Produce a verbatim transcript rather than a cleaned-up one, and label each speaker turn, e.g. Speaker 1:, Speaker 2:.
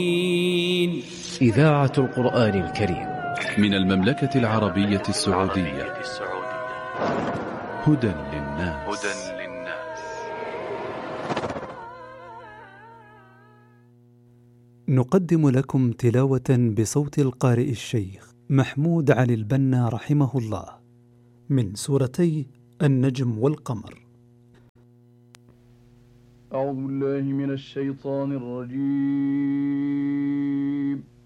Speaker 1: إذاعة القرآن الكريم
Speaker 2: من المملكة العربية السعودية. هدى للناس.
Speaker 3: نقدم لكم تلاوة بصوت القارئ الشيخ محمود علي البنا رحمه الله من سورتي النجم والقمر.
Speaker 4: أعوذ بالله من الشيطان الرجيم.